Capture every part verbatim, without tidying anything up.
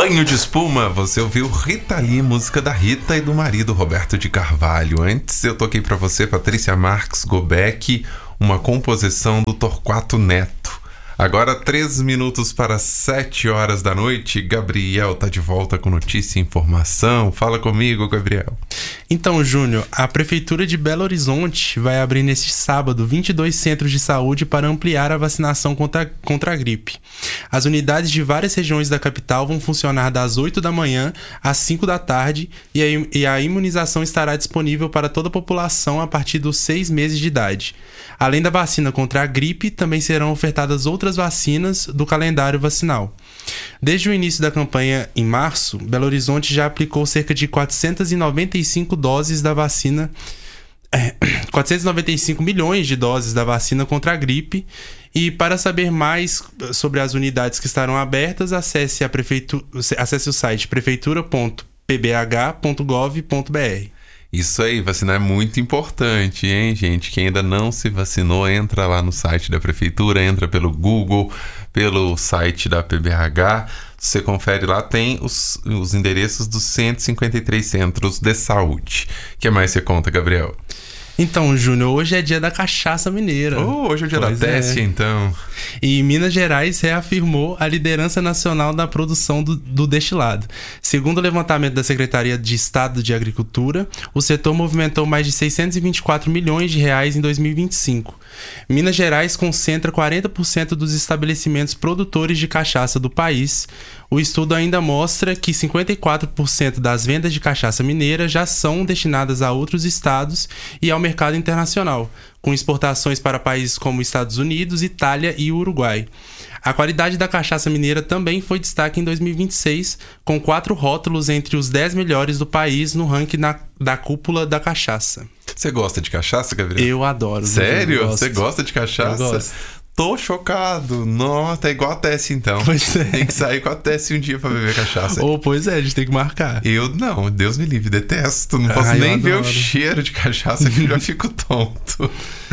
Banho de espuma, você ouviu Rita Lee, música da Rita e do marido Roberto de Carvalho. Antes eu toquei pra você Patrícia Marques Gobek, uma composição do Torquato Neto. Agora três minutos para sete horas da noite, Gabriel tá de volta com notícia e informação. Fala comigo, Gabriel. Então, Júnior, a Prefeitura de Belo Horizonte vai abrir neste sábado vinte e dois centros de saúde para ampliar a vacinação contra, contra a gripe. As unidades de várias regiões da capital vão funcionar das oito da manhã às cinco da tarde e a, e a imunização estará disponível para toda a população a partir dos seis meses de idade. Além da vacina contra a gripe, também serão ofertadas outras vacinas do calendário vacinal. Desde o início da campanha, em março, Belo Horizonte já aplicou cerca de quatrocentas e noventa e cinco doses da vacina, é, quatrocentos e noventa e cinco milhões de doses da vacina contra a gripe. E para saber mais sobre as unidades que estarão abertas, acesse, a prefeitura, acesse o site prefeitura ponto p b h ponto gov ponto b r. Isso aí, vacinar é muito importante, hein, gente? Quem ainda não se vacinou, entra lá no site da Prefeitura, entra pelo Google, pelo site da P B H. Você confere lá, tem os, os endereços dos cento e cinquenta e três centros de saúde. O que mais você conta, Gabriel? Então, Júnior, hoje é dia da cachaça mineira. Oh, hoje é o dia pois da teste, é. então. E Minas Gerais reafirmou a liderança nacional da produção do, do destilado. Segundo o levantamento da Secretaria de Estado de Agricultura, o setor movimentou mais de seiscentos e vinte e quatro milhões de reais em dois mil e vinte e cinco. Minas Gerais concentra quarenta por cento dos estabelecimentos produtores de cachaça do país. O estudo ainda mostra que cinquenta e quatro por cento das vendas de cachaça mineira já são destinadas a outros estados e ao mercado internacional, com exportações para países como Estados Unidos, Itália e Uruguai. A qualidade da cachaça mineira também foi destaque em dois mil e vinte e seis, com quatro rótulos entre os dez melhores do país no ranking na, da cúpula da cachaça. Você gosta de cachaça, Gabriel? Eu adoro. Sério? Você gosta de cachaça? Eu gosto. Tô chocado. Nossa, é igual a Tessie, então. Pois é. Tem que sair com a Tessie um dia pra beber cachaça. Ou, oh, pois é, a gente tem que marcar. Eu não, Deus me livre, detesto. Não posso ah, nem ver o cheiro de cachaça que eu já fico tonto.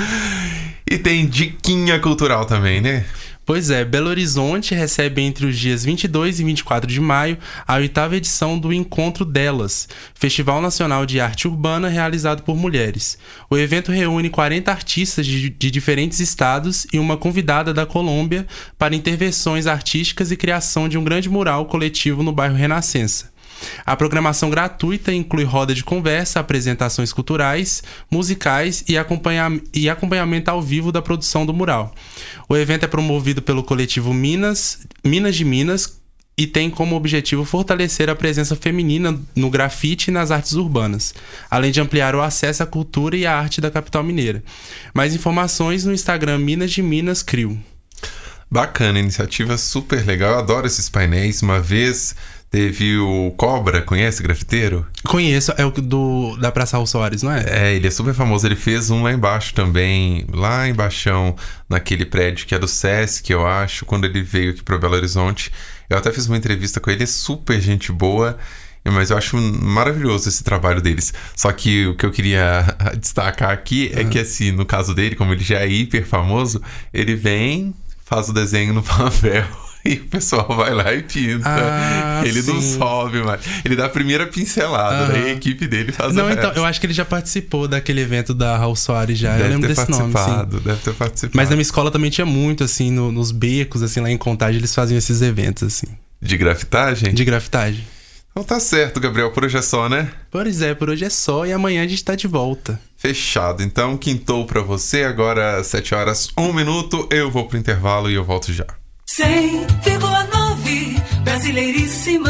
E tem diquinha cultural também, né? Pois é, Belo Horizonte recebe entre os dias vinte e dois e vinte e quatro de maio a oitava edição do Encontro Delas, Festival Nacional de Arte Urbana realizado por mulheres. O evento reúne quarenta artistas de, de diferentes estados e uma convidada da Colômbia para intervenções artísticas e criação de um grande mural coletivo no bairro Renascença. A programação gratuita inclui roda de conversa, apresentações culturais, musicais e, acompanha- e acompanhamento ao vivo da produção do mural. O evento é promovido pelo coletivo Minas, Minas de Minas e tem como objetivo fortalecer a presença feminina no grafite e nas artes urbanas, além de ampliar o acesso à cultura e à arte da capital mineira. Mais informações no Instagram Minas de Minas Crio. Bacana, iniciativa super legal, eu adoro esses painéis. Uma vez teve o Cobra, conhece grafiteiro? Conheço, é o do, da Praça Raul Soares, não é? É, ele é super famoso, ele fez um lá embaixo também, lá embaixão, naquele prédio que é do Sesc, eu acho, quando ele veio aqui para Belo Horizonte. Eu até fiz uma entrevista com ele, é super gente boa, mas eu acho maravilhoso esse trabalho deles. Só que o que eu queria destacar aqui é ah. que, assim, no caso dele, como ele já é hiper famoso, ele vem, faz o desenho no papel e o pessoal vai lá e pinta. Ah, ele sim. Não sobe mais. Ele dá a primeira pincelada, uhum. Daí a equipe dele faz Não, o então, resto. eu acho que ele já participou daquele evento da Raul Soares já. Deve eu lembro ter desse nome, sim. Deve ter participado. Mas na minha escola também tinha muito, assim, no, nos becos, assim, lá em Contagem, eles faziam esses eventos, assim. De grafitagem? De grafitagem. Então tá certo, Gabriel. Por hoje é só, né? Pois é, por hoje é só e amanhã a gente tá de volta. Fechado. Então, quintou pra você. Agora, sete horas, um minuto. Eu vou pro intervalo e eu volto já. cem vírgula nove Brasileiríssima.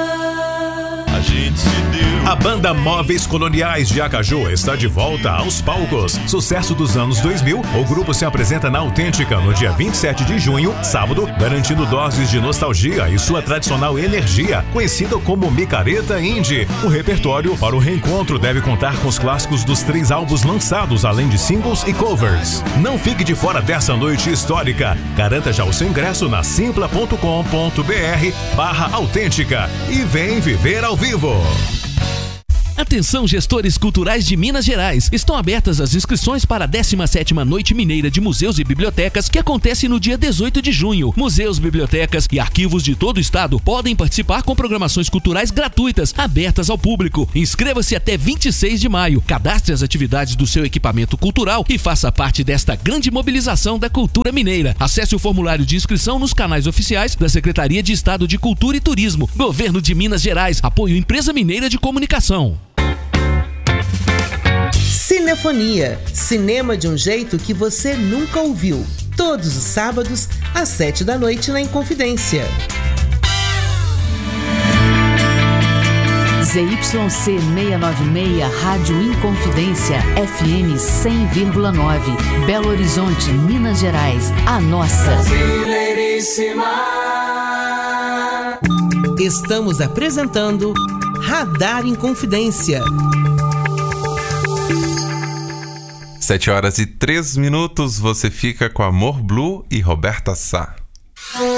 A gente se deu. A banda Móveis Coloniais de Acaju está de volta aos palcos. Sucesso dos anos dois mil, o grupo se apresenta na Autêntica no dia vinte e sete de junho, sábado, garantindo doses de nostalgia e sua tradicional energia, conhecida como micareta indie. O repertório para o reencontro deve contar com os clássicos dos três álbuns lançados, além de singles e covers. Não fique de fora dessa noite histórica. Garanta já o seu ingresso na simpla ponto com ponto br barra autêntica e vem viver ao vivo. Atenção, gestores culturais de Minas Gerais. Estão abertas as inscrições para a décima sétima Noite Mineira de Museus e Bibliotecas, que acontece no dia dezoito de junho. Museus, bibliotecas e arquivos de todo o estado podem participar com programações culturais gratuitas, abertas ao público. Inscreva-se até vinte e seis de maio. Cadastre as atividades do seu equipamento cultural e faça parte desta grande mobilização da cultura mineira. Acesse o formulário de inscrição nos canais oficiais da Secretaria de Estado de Cultura e Turismo, Governo de Minas Gerais, apoio Empresa Mineira de Comunicação. Cinefonia, cinema de um jeito que você nunca ouviu. Todos os sábados, às sete da noite na Inconfidência. Z Y C seiscentos e noventa e seis, Rádio Inconfidência, F M cem vírgula nove, Belo Horizonte, Minas Gerais, a nossa. Estamos apresentando Radar Inconfidência. Sete horas e três minutos, você fica com Amor Blue e Roberta Sá.